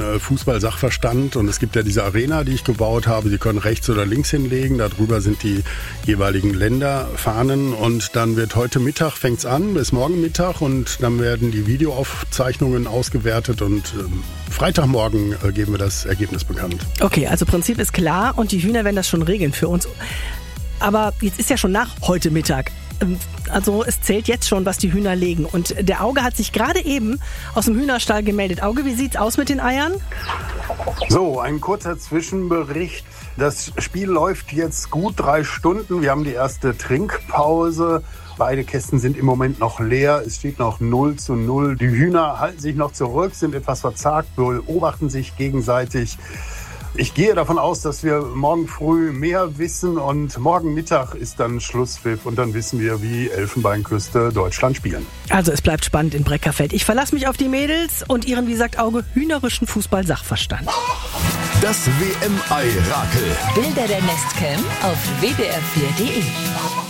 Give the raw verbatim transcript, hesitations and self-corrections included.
äh, Fußball-Sachverstand. Und es gibt ja diese Arena, die ich gebaut habe. Sie können rechts oder links hinlegen. Darüber sind die jeweiligen Länderfahnen. Und dann wird heute Mittag, fängt's an, bis morgen Mittag. Und dann werden die Videoaufzeichnungen ausgewertet. Und ähm, Freitagmorgen äh, geben wir das Ergebnis bekannt. Okay, also Prinzip ist klar. Und die Hühner werden das schon regeln für uns. Aber jetzt ist ja schon nach heute Mittag. Also es zählt jetzt schon, was die Hühner legen. Und der Auge hat sich gerade eben aus dem Hühnerstall gemeldet. Auge, wie sieht's aus mit den Eiern? So, ein kurzer Zwischenbericht. Das Spiel läuft jetzt gut drei Stunden. Wir haben die erste Trinkpause. Beide Kästen sind im Moment noch leer. Es steht noch null zu null. Die Hühner halten sich noch zurück, sind etwas verzagt, beobachten sich gegenseitig. Ich gehe davon aus, dass wir morgen früh mehr wissen und morgen Mittag ist dann Schlusspfiff und dann wissen wir, wie Elfenbeinküste Deutschland spielen. Also es bleibt spannend in Breckerfeld. Ich verlasse mich auf die Mädels und ihren, wie gesagt, Auge, hühnerischen Fußball-Sachverstand. Das W M-Ei-Rakel. Bilder der Nestcam auf w d r vier punkt d e.